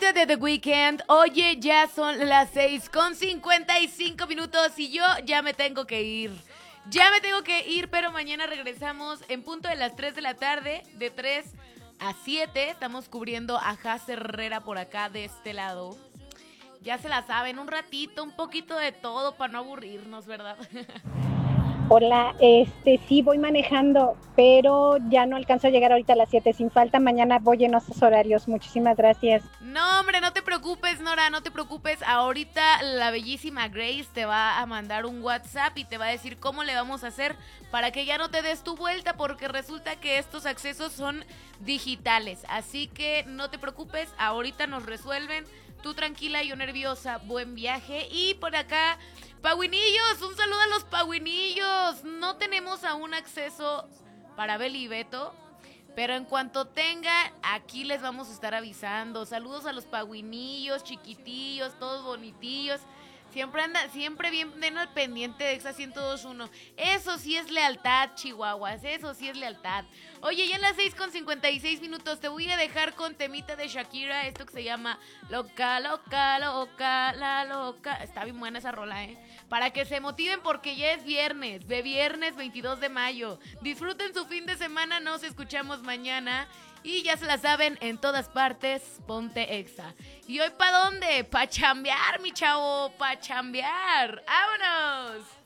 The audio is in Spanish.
rolita de The Weeknd. Oye, ya son las 6:55 y yo ya me tengo que ir. Ya me tengo que ir, pero mañana regresamos en punto de las 3 de la tarde, de 3 a 7. Estamos cubriendo a Jaz Herrera por acá de este lado. Ya se la saben, un ratito, un poquito de todo para no aburrirnos, ¿verdad? Hola, sí voy manejando, pero ya no alcanzo a llegar ahorita a las 7. Sin falta, mañana voy en esos horarios. Muchísimas gracias. No, hombre, no te preocupes, Nora, no te preocupes. Ahorita la bellísima Grace te va a mandar un WhatsApp y te va a decir cómo le vamos a hacer para que ya no te des tu vuelta, porque resulta que estos accesos son digitales. Así que no te preocupes, ahorita nos resuelven. Tú tranquila, yo nerviosa, buen viaje. Y por acá, Pagüinillos, un saludo a los Pagüinillos. No tenemos aún acceso para Beli y Beto, pero en cuanto tenga, aquí les vamos a estar avisando. Saludos a los Pagüinillos, chiquitillos, todos bonitillos. Siempre bien al pendiente de Exa 102.1. Eso sí es lealtad, chihuahuas, eso sí es lealtad. Oye, ya en las 6:56 te voy a dejar con temita de Shakira, esto que se llama Loca, loca, loca, la loca. Está bien buena esa rola, para que se motiven porque ya es viernes, de viernes 22 de mayo. Disfruten su fin de semana, nos escuchamos mañana. Y ya se la saben, en todas partes, ponte Exa. ¿Y hoy pa' dónde? Pa' chambear, mi chavo, pa' chambear. ¡Vámonos!